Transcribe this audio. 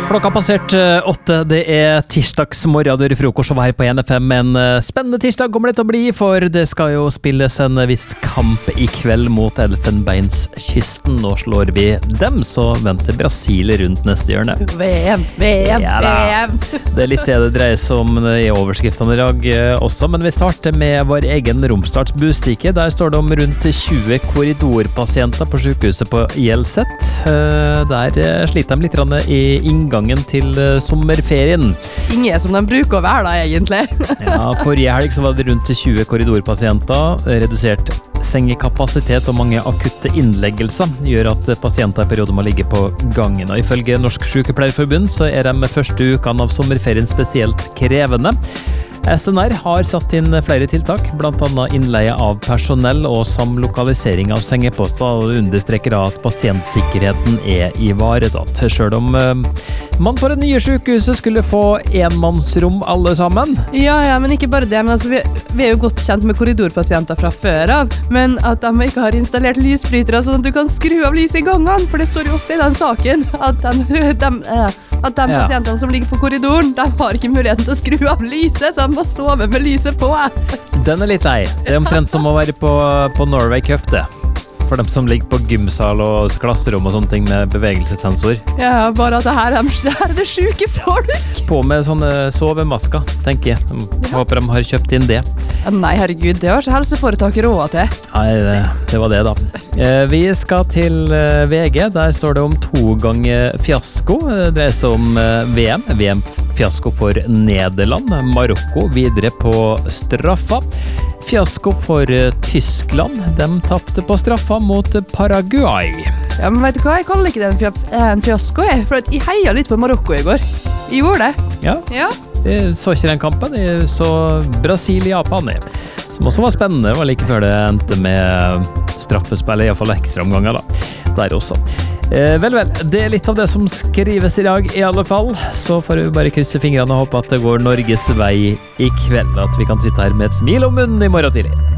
Klokka passert 8, det tirsdagsmorgen, dør i frokost og her på NFM. En spennende tirsdag kommer det til å bli, for det skal jo spilles en viss kamp i kveld mot Elfenbenskysten. Nå slår vi dem, så venter Brasil rundt neste hjørne. VM. Det litt det dreier seg om i overskriftene i dag også, men vi starter med vår egen Romsdals Bustikke. Der står det om rundt 20 korridorpasienter på sykehuset på Hjelset. Der sliter de litt i inngangen til sommerferien. Ingen som de bruker å være da, egentlig. Ja, forrige helg så var det rundt 20 korridorpasienter. Redusert sengekapasitet og mange akutte innleggelser gjør at pasienter i perioder må ligge på gangen. Og ifølge Norsk Sykepleierforbund så de første ukene av sommerferien spesielt krevende. SNR har satt inn flere tiltak, blant annet innleie av personell og samlokalisering av sengeposter, og understreker at pasientsikkerheten ivaretatt. Selv om man på det nye sykehuset skulle få enmannsrom alle sammen. Ja, men ikke bare det, men altså, vi jo godt kjent med korridorpasienter fra før av, men at de ikke har installert lysbrytere sånn at du kan skru av lys i gangene, for det står jo også i den saken at de pasientene som ligger på korridoren, de har ikke muligheten til å skru av lyset, så de må sove med lyset på. Den litt ei. Det omtrent som å være på Norway Cup, det. For dem som ligger på gymsal og klasserom og sånne ting med bevegelsessensor. Ja, bare at her det syke folk. På med sånne sovemasker, tenker jeg. Håper de har kjøpt inn det. Nei, herregud, det har ikke helseforetaket råd til. Nei, det var det da. Vi skal til VG. Der står det om 2 ganger fiasko. Det dreier seg om VM. VM-fiasko for Nederland. Marokko videre på straffa. Fiasko for Tyskland. De tappte på straffa mot Paraguay. Ja, men vet du hva? Jeg kaller ikke det en fiasko, for jeg heiet litt på Marokko i går. Jeg gjorde det. Ja. Jeg så ikke den kampen. Jeg så Brasil-Japan, som også var spennende. Det var like før det endte med straffespill, i hvert fall ekstraomganger da. Der også. Vel, det litt av det som skrives i dag i alle fall. Så får vi bare krysse fingrene og håpe at det går Norges vei i kveld, at vi kan sitte her med et smil om munnen i morgen tidlig.